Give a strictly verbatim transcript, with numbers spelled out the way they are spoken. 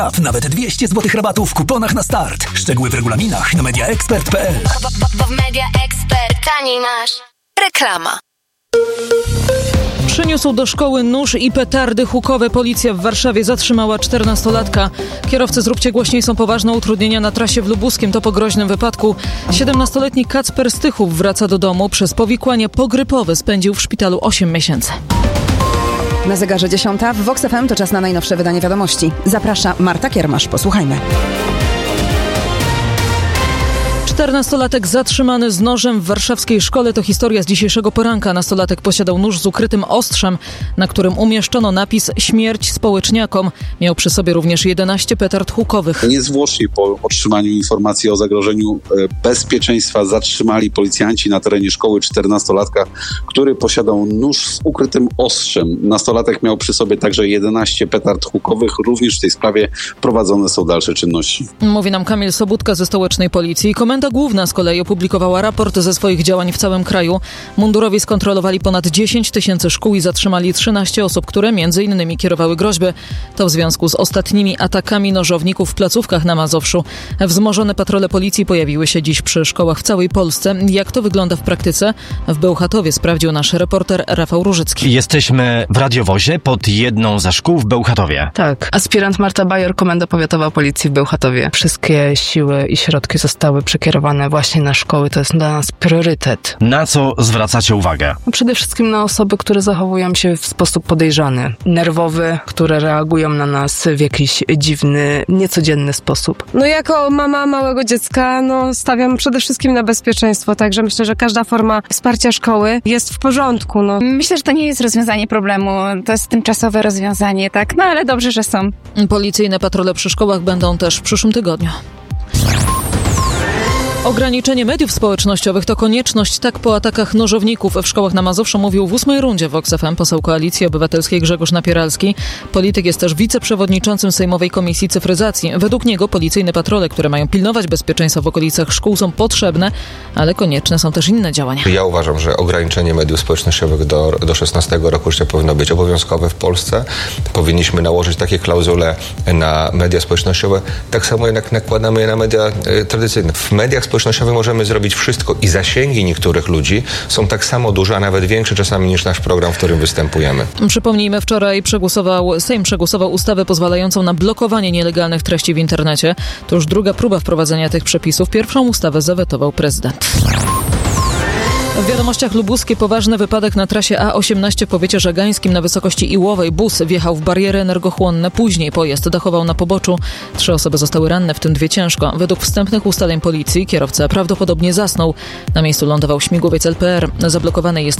Nawet dwieście złotych rabatu w kuponach na start. Szczegóły w regulaminach na media expert kropka p l. Bo w Media Expert taniej masz. Reklama. Przyniósł do szkoły nóż i petardy hukowe. Policja w Warszawie zatrzymała czternastolatka. Kierowcy, zróbcie głośniej, są poważne utrudnienia na trasie w Lubuskiem. To po groźnym wypadku. siedemnastoletni Kacper Stychów wraca do domu. Przez powikłanie pogrypowe spędził w szpitalu osiem miesięcy. Na zegarze dziesiąta w Vox F M to czas na najnowsze wydanie wiadomości. Zaprasza Marta Kiermasz. Posłuchajmy. czternastolatek zatrzymany z nożem w warszawskiej szkole to historia z dzisiejszego poranka. Nastolatek posiadał nóż z ukrytym ostrzem, na którym umieszczono napis „Śmierć społeczniakom”. Miał przy sobie również jedenaście petard hukowych. Niezwłocznie po otrzymaniu informacji o zagrożeniu bezpieczeństwa zatrzymali policjanci na terenie szkoły czternastolatka, który posiadał nóż z ukrytym ostrzem. Nastolatek miał przy sobie także jedenaście petard hukowych. Również w tej sprawie prowadzone są dalsze czynności. Mówi nam Kamil Sobudka ze stołecznej policji. Komenda Główna z kolei opublikowała raport ze swoich działań w całym kraju. Mundurowi skontrolowali ponad dziesięć tysięcy szkół i zatrzymali trzynaście osób, które między innymi kierowały groźby. To w związku z ostatnimi atakami nożowników w placówkach na Mazowszu. Wzmożone patrole policji pojawiły się dziś przy szkołach w całej Polsce. Jak to wygląda w praktyce? W Bełchatowie sprawdził nasz reporter Rafał Różycki. Jesteśmy w radiowozie pod jedną ze szkół w Bełchatowie. Tak. Aspirant Marta Bajor, Komenda Powiatowa Policji w Bełchatowie. Wszystkie siły i środki zostały przekierowane właśnie na szkoły. To jest dla nas priorytet. Na co zwracacie uwagę? Przede wszystkim na osoby, które zachowują się w sposób podejrzany, nerwowy, które reagują na nas w jakiś dziwny, niecodzienny sposób. No jako mama małego dziecka, no stawiam przede wszystkim na bezpieczeństwo, także myślę, że każda forma wsparcia szkoły jest w porządku. No. Myślę, że to nie jest rozwiązanie problemu, to jest tymczasowe rozwiązanie, tak? No ale dobrze, że są. Policyjne patrole przy szkołach będą też w przyszłym tygodniu. Ograniczenie mediów społecznościowych to konieczność tak po atakach nożowników w szkołach na Mazowszu, mówił w ósmej rundzie Vox F M poseł Koalicji Obywatelskiej Grzegorz Napieralski. Polityk jest też wiceprzewodniczącym Sejmowej Komisji Cyfryzacji. Według niego policyjne patrole, które mają pilnować bezpieczeństwa w okolicach szkół, są potrzebne, ale konieczne są też inne działania. Ja uważam, że ograniczenie mediów społecznościowych do, do szesnastego roku życia powinno być obowiązkowe w Polsce. Powinniśmy nałożyć takie klauzule na media społecznościowe, tak samo jak nakładamy je na media y, tradycyjne. W mediach społecznościowych możemy zrobić wszystko i zasięgi niektórych ludzi są tak samo duże, a nawet większe czasami niż nasz program, w którym występujemy. Przypomnijmy, wczoraj przegłosował, Sejm przegłosował ustawę pozwalającą na blokowanie nielegalnych treści w internecie. To już druga próba wprowadzenia tych przepisów. Pierwszą ustawę zawetował prezydent. W wiadomościach lubuskie poważny wypadek na trasie A osiemnaście w powiecie żagańskim na wysokości Iłowej. Bus wjechał w bariery energochłonne. Później pojazd dachował na poboczu. Trzy osoby zostały ranne, w tym dwie ciężko. Według wstępnych ustaleń policji kierowca prawdopodobnie zasnął. Na miejscu lądował śmigłowiec L P R. Zablokowany jest